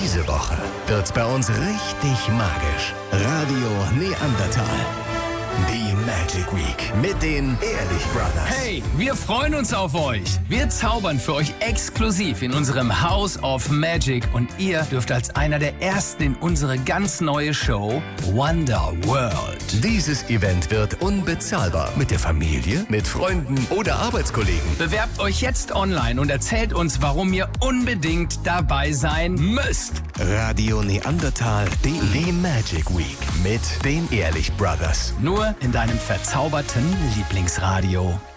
Diese Woche wird's bei uns richtig magisch. Radio Neandertal. Die Magic Week mit den Ehrlich Brothers. Hey, wir freuen uns auf euch. Wir zaubern für euch exklusiv in unserem House of Magic und ihr dürft als einer der ersten in unsere ganz neue Show Wonder World. Dieses Event wird unbezahlbar. Mit der Familie, mit Freunden oder Arbeitskollegen. Bewerbt euch jetzt online und erzählt uns, warum ihr unbedingt dabei sein müsst. Radio Neandertal, die Magic Week mit den Ehrlich Brothers. Nur in deinem verzauberten Lieblingsradio.